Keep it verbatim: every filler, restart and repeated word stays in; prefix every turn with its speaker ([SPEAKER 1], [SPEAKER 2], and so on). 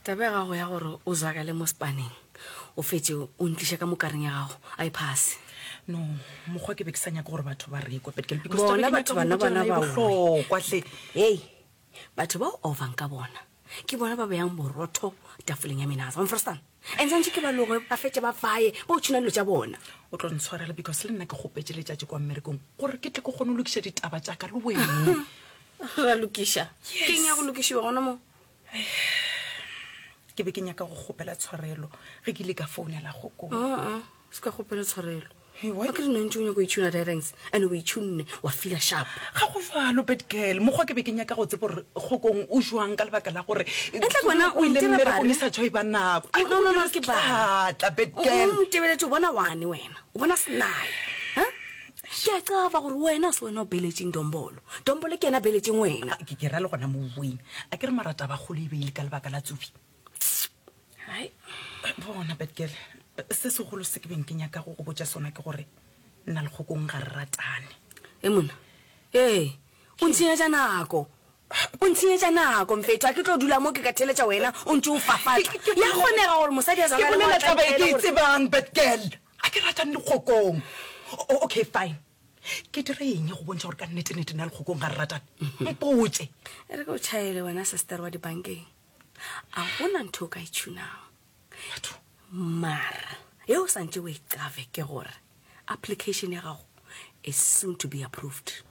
[SPEAKER 1] tabe ga go ya gore o zwa ka le mo spaneng o fetse o ntliša ka mokareng ya gago a e phase
[SPEAKER 2] no mokgwa ke be ke sa nyaka gore batho ba rekwe Betkel
[SPEAKER 1] bona batho bana bana ba
[SPEAKER 2] bohlokwa hle
[SPEAKER 1] hey batho ba ovang ka bona ke bona ba beyang borotho tafoleng ya menaza wa mfrostan and then ke ba logo ba fetse ba faye bo tshwana lo tsa bona
[SPEAKER 2] o tlo ntshwarela because le nna ke gopetse le tšatši kwa mmerekong gore ke tle go gone o lokiša ditaba tša ka le wena
[SPEAKER 1] ra lokiša ke nya go lokišiwa gona mo
[SPEAKER 2] ke be ke nyaka go gopela tshwarelo ge ke ile ka founela gokong
[SPEAKER 1] a se ka gopela tshwarelo
[SPEAKER 2] Hey, what?
[SPEAKER 1] Wa ke re ntse o nyaka go itšhuna dirings and o itšhunne wa feel sharp
[SPEAKER 2] ga go falo Betkel mokgwa ke be ke nyaka go tse gore gokong o jwang ka lebaka la gore
[SPEAKER 1] tla bona o
[SPEAKER 2] ile
[SPEAKER 1] ntira
[SPEAKER 2] mmerekong
[SPEAKER 1] bana.
[SPEAKER 2] e sa tswa e ba nako
[SPEAKER 1] no no no ke ba
[SPEAKER 2] tla Betkel
[SPEAKER 1] o ntebeletse o bona wane wena o bona snae ha ke a qaba gore wena se wena o beletseng dombolo dombolo ke ena beletseng wena
[SPEAKER 2] ke ke ra le gona mo bueng a ke re marata ba gole e beile ka lebaka la tsubi
[SPEAKER 1] hai
[SPEAKER 2] bona Betkel se se golo se ke beng ke nyaka go go botsa sona ke gore nna le gokong ga re ratane
[SPEAKER 1] e mona ee o ntshenyetsa nako o ntshenyetsa nako mfetho a ke tlo dula mo ke ka theletša wena o ntse o fafatsa ya kgonega gore mosadi a
[SPEAKER 2] ke bolela taba e ke e tsebang Betkel a ke ratane le gokong O- okay fine ke dire eng go bontšha gore ka nnete-nete na le gokong ga re ratane mpotse
[SPEAKER 1] e re ke o tšhaele wena sister wa dibankeng a gona ntho o ka itšhunang
[SPEAKER 2] batho
[SPEAKER 1] mara yeo santse o e qave ke gore application ya gago is soon to be approved